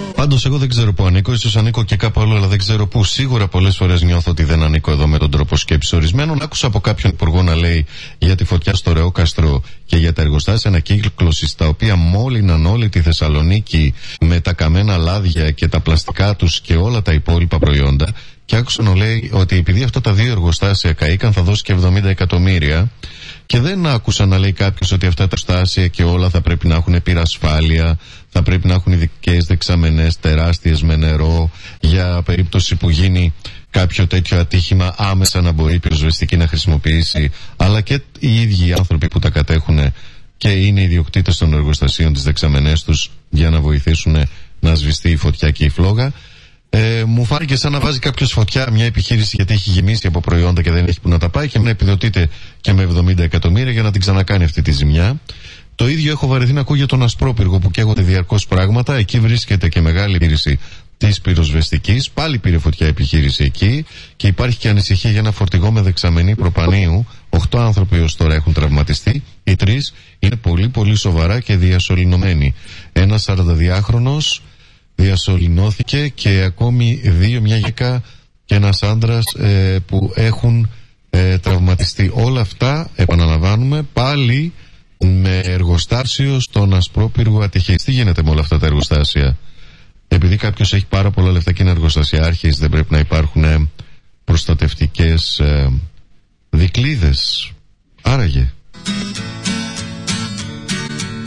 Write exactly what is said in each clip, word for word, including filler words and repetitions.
Πάντως εγώ δεν ξέρω που ανήκω, ίσως ανήκω και κάπου αλλού, αλλά δεν ξέρω που. Σίγουρα πολλές φορές νιώθω ότι δεν ανήκω εδώ με τον τρόπο σκέψης ορισμένων. Άκουσα από κάποιον υπουργό να λέει για τη φωτιά στο Ρεόκαστρο και για τα εργοστάσια ανακύκλωσης, τα οποία μόλυναν όλη τη Θεσσαλονίκη με τα καμένα λάδια και τα πλαστικά τους και όλα τα υπόλοιπα προϊόντα. Και άκουσα να λέει ότι επειδή αυτά τα δύο εργοστάσια καήκαν θα δώσει και εβδομήντα εκατομμύρια. Και δεν άκουσα να λέει κάποιος ότι αυτά τα εργοστάσια και όλα θα πρέπει να έχουν πυρασφάλεια, θα πρέπει να έχουν ειδικές δεξαμενές τεράστιες με νερό, για περίπτωση που γίνει κάποιο τέτοιο ατύχημα άμεσα να μπορεί η πυροσβεστική να χρησιμοποιήσει, αλλά και οι ίδιοι οι άνθρωποι που τα κατέχουν και είναι ιδιοκτήτες των εργοστασίων, τις δεξαμενές τους, για να βοηθήσουν να σβηστεί η φωτιά και η φλόγα. Ε, μου φάνηκε σαν να βάζει κάποιος φωτιά μια επιχείρηση γιατί έχει γεμίσει από προϊόντα και δεν έχει που να τα πάει, και να επιδοτείται και με εβδομήντα εκατομμύρια για να την ξανακάνει αυτή τη ζημιά. Το ίδιο έχω βαρεθεί να ακούω για τον Ασπρόπυργο που καίγονται διαρκώς πράγματα. Εκεί βρίσκεται και μεγάλη επιχείρηση της πυροσβεστικής. Πάλι πήρε φωτιά επιχείρηση εκεί και υπάρχει και ανησυχία για ένα φορτηγό με δεξαμενή προπανίου. Οχτώ άνθρωποι ως τώρα έχουν τραυματιστεί. Οι τρεις είναι πολύ πολύ σοβαρά και διασωληνωμένοι. Ένας σαρανταδυάχρονος διασωληνώθηκε και ακόμη δύο, μια γυναίκα και ένας άντρας ε, που έχουν ε, τραυματιστεί. Όλα αυτά, επαναλαμβάνουμε, πάλι με εργοστάσιο στον Ασπρόπυργο ατυχής. Τι γίνεται με όλα αυτά τα εργοστάσια? Επειδή κάποιος έχει πάρα πολλά λεφτά και είναι εργοστασιάρχης, δεν πρέπει να υπάρχουν ε, προστατευτικές ε, δικλείδες? Άραγε.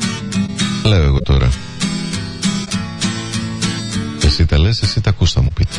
Λέω εγώ τώρα. Εσύ τα λες, εσύ τα ακούς, θα μου πείτε.